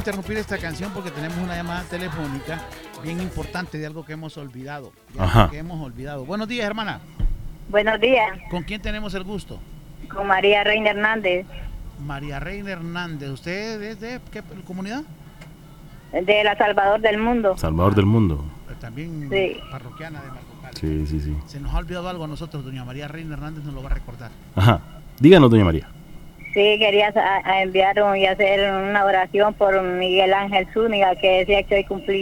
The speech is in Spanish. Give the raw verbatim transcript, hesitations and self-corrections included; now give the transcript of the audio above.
interrumpir esta canción porque tenemos una llamada telefónica bien importante de algo que hemos olvidado. De Ajá. algo que hemos olvidado. Buenos días, hermana. Buenos días, ¿Con quién tenemos el gusto? con María Reina Hernández, María Reina Hernández. ¿Usted es de qué comunidad? de La Salvador del Mundo. Salvador del mundo. También Sí. parroquiana de Marcocal. Sí, sí, sí. Se nos ha olvidado algo a nosotros, doña María Reina Hernández nos lo va a recordar. Ajá. Díganos, doña María. Sí, quería a- a enviar un- y hacer una oración por Miguel Ángel Zúñiga, que decía que hoy cumplía